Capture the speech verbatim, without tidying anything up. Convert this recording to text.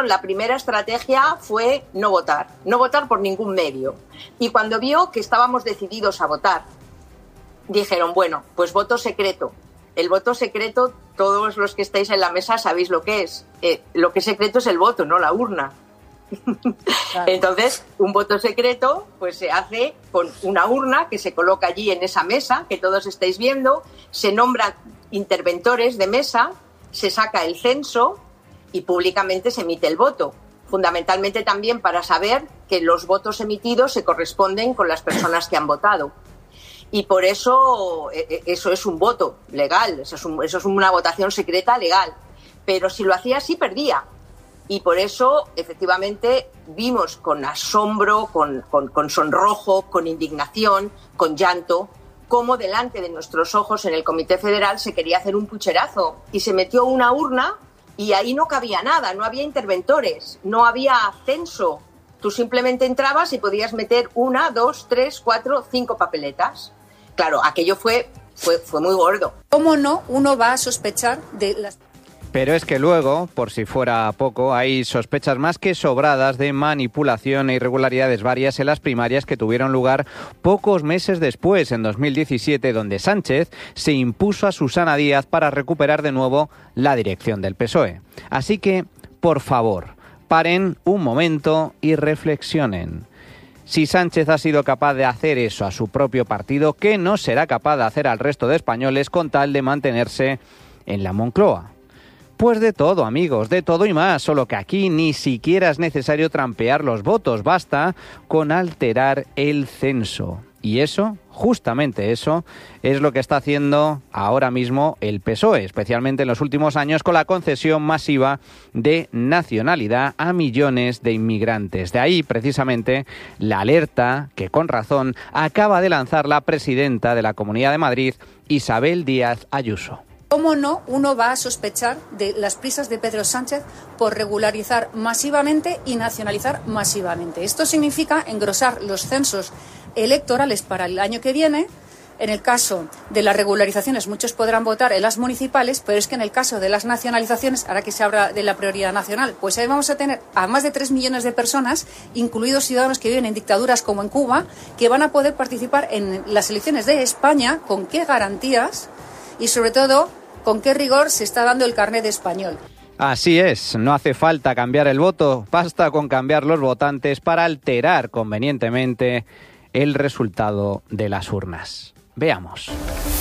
dijeron, la primera estrategia fue no votar, no votar por ningún medio. Y cuando vio que estábamos decididos a votar, dijeron, bueno, pues voto secreto. El voto secreto, todos los que estáis en la mesa sabéis lo que es. Eh, lo que es secreto es el voto, no la urna. Claro. Entonces, un voto secreto pues se hace con una urna que se coloca allí en esa mesa, que todos estáis viendo, se nombran interventores de mesa, se saca el censo y públicamente se emite el voto. Fundamentalmente también para saber que los votos emitidos se corresponden con las personas que han votado. Y por eso eso es un voto legal, eso es, un, eso es una votación secreta legal. Pero si lo hacía así, perdía. Y por eso, efectivamente, vimos con asombro, con, con, con sonrojo, con indignación, con llanto, cómo delante de nuestros ojos en el Comité Federal se quería hacer un pucherazo y se metió una urna y ahí no cabía nada, no había interventores, no había censo. Tú simplemente entrabas y podías meter una, dos, tres, cuatro, cinco papeletas. Claro, aquello fue, fue, fue muy gordo. ¿Cómo no uno va a sospechar de las... Pero es que luego, por si fuera poco, hay sospechas más que sobradas de manipulación e irregularidades varias en las primarias que tuvieron lugar pocos meses después, en dos mil diecisiete, donde Sánchez se impuso a Susana Díaz para recuperar de nuevo la dirección del P S O E. Así que, por favor, paren un momento y reflexionen. Si Sánchez ha sido capaz de hacer eso a su propio partido, ¿qué no será capaz de hacer al resto de españoles con tal de mantenerse en la Moncloa? Pues de todo, amigos, de todo y más, solo que aquí ni siquiera es necesario trampear los votos, basta con alterar el censo. Y eso, justamente eso, es lo que está haciendo ahora mismo el P S O E, especialmente en los últimos años con la concesión masiva de nacionalidad a millones de inmigrantes. De ahí, precisamente, la alerta que, con razón, acaba de lanzar la presidenta de la Comunidad de Madrid, Isabel Díaz Ayuso. ¿Cómo no uno va a sospechar de las prisas de Pedro Sánchez por regularizar masivamente y nacionalizar masivamente? Esto significa engrosar los censos electorales para el año que viene. En el caso de las regularizaciones, muchos podrán votar en las municipales, pero es que en el caso de las nacionalizaciones, ahora que se habla de la prioridad nacional, pues ahí vamos a tener a más de tres millones de personas, incluidos ciudadanos que viven en dictaduras como en Cuba, que van a poder participar en las elecciones de España. ¿Con qué garantías? Y sobre todo, ¿con qué rigor se está dando el carnet de español? Así es, no hace falta cambiar el voto, basta con cambiar los votantes para alterar convenientemente el resultado de las urnas. Veamos.